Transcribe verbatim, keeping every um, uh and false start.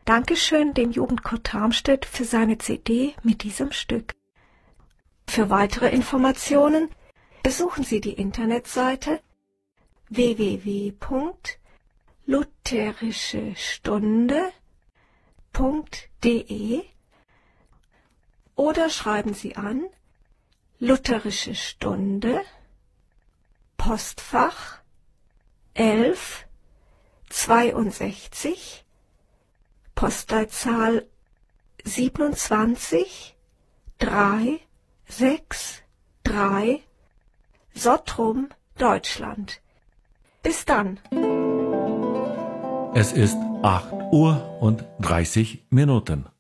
Dankeschön dem Jugendchor Tarmstedt für seine C D mit diesem Stück. Für weitere Informationen besuchen Sie die Internetseite w w w punkt lutherische stunde punkt d e oder schreiben Sie an Lutherische Stunde, Postfach elf zweiundsechzig, Postleitzahl siebenundzwanzig drei sechs drei, Sottrum, Deutschland. Bis dann. Es ist acht Uhr und dreißig Minuten.